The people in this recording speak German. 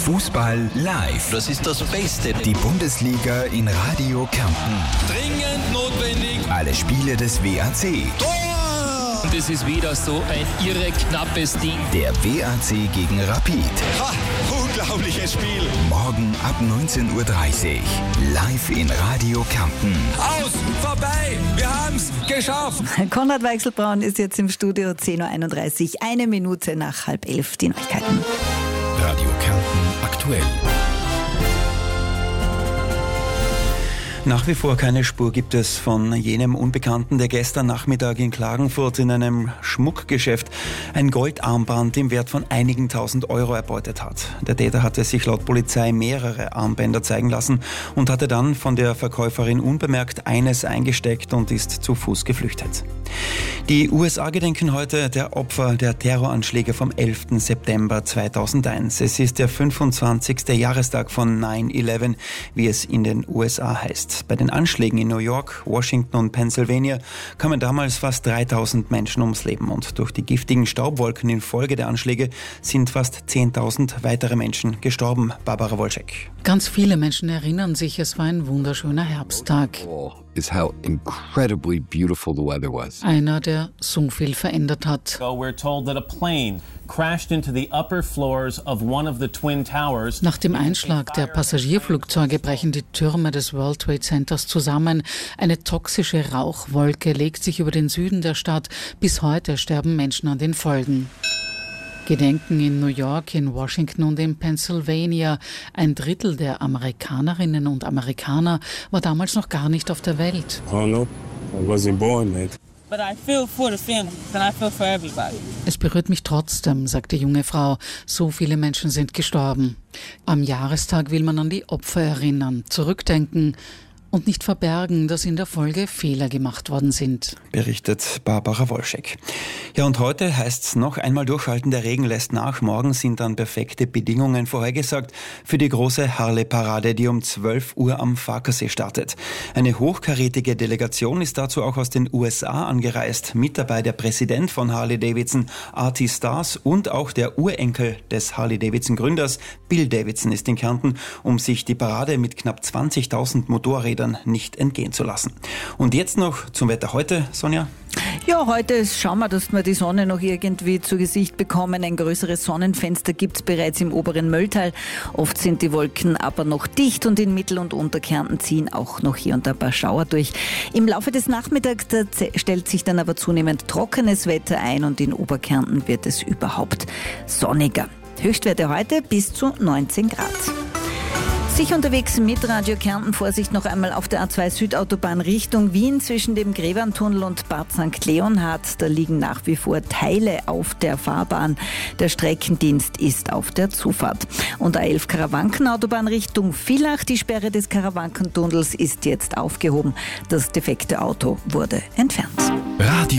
Fußball live. Das ist das Beste. Die Bundesliga in Radio Kärnten. Dringend notwendig. Alle Spiele des WAC. Tor! Und es ist wieder so ein irre knappes Ding. Der WAC gegen Rapid. Ha, unglaubliches Spiel. Morgen ab 19:30 Uhr. Live in Radio Kärnten. Aus, vorbei, wir haben's geschafft. Konrad Weichselbraun ist jetzt im Studio, 10:31 Uhr, 1 Minute nach 10:30 die Neuigkeiten. Radio Kärnten aktuell. Nach wie vor keine Spur gibt es von jenem Unbekannten, der gestern Nachmittag in Klagenfurt in einem Schmuckgeschäft ein Goldarmband im Wert von einigen tausend Euro erbeutet hat. Der Täter hatte sich laut Polizei mehrere Armbänder zeigen lassen und hatte dann von der Verkäuferin unbemerkt eines eingesteckt und ist zu Fuß geflüchtet. Die USA gedenken heute der Opfer der Terroranschläge vom 11. September 2001. Es ist der 25. Jahrestag von 9/11, wie es in den USA heißt. Bei den Anschlägen in New York, Washington und Pennsylvania kamen damals fast 3000 Menschen ums Leben und durch die giftigen Staubwolken infolge der Anschläge sind fast 10.000 weitere Menschen gestorben. Barbara Wolczek. Ganz viele Menschen erinnern sich, es war ein wunderschöner Herbsttag. Is how incredibly beautiful the weather was. Einer, der so viel verändert hat. We're told that a plane crashed into the upper floors of one of the twin towers. Nach dem Einschlag der Passagierflugzeuge brechen die Türme des World Trade Centers zusammen. Eine toxische Rauchwolke legt sich über den Süden der Stadt. Bis heute sterben Menschen an den Folgen. Gedenken in New York, in Washington und in Pennsylvania. 1/3 der Amerikanerinnen und Amerikaner war damals noch gar nicht auf der Welt. Oh no, I wasn't born yet. But I feel for the families and I feel for everybody. Es berührt mich trotzdem, sagt die junge Frau. So viele Menschen sind gestorben. Am Jahrestag will man an die Opfer erinnern, zurückdenken und nicht verbergen, dass in der Folge Fehler gemacht worden sind. Berichtet Barbara Wolczek. Ja, und heute heißt es noch einmal durchhalten, der Regen lässt nach. Morgen sind dann perfekte Bedingungen vorhergesagt für die große Harley-Parade, die um 12 Uhr am Farkasee startet. Eine hochkarätige Delegation ist dazu auch aus den USA angereist. Mit dabei der Präsident von Harley-Davidson, Artie Starrs, und auch der Urenkel des Harley-Davidson-Gründers, Bill Davidson, ist in Kärnten, um sich die Parade mit knapp 20.000 Motorrädern nicht entgehen zu lassen. Und jetzt noch zum Wetter heute, Sonja. Ja, heute schauen wir, dass wir die Sonne noch irgendwie zu Gesicht bekommen. Ein größeres Sonnenfenster gibt es bereits im oberen Mölltal. Oft sind die Wolken aber noch dicht und in Mittel- und Unterkärnten ziehen auch noch hier und da ein paar Schauer durch. Im Laufe des Nachmittags stellt sich dann aber zunehmend trockenes Wetter ein und in Oberkärnten wird es überhaupt sonniger. Höchstwerte heute bis zu 19 Grad. Sich unterwegs mit Radio Kärnten. Vorsicht noch einmal auf der A2 Südautobahn Richtung Wien zwischen dem Gräberntunnel und Bad St. Leonhard. Da liegen nach wie vor Teile auf der Fahrbahn. Der Streckendienst ist auf der Zufahrt. Und A11 Karawankenautobahn Richtung Villach. Die Sperre des Karawankentunnels ist jetzt aufgehoben. Das defekte Auto wurde entfernt. Radio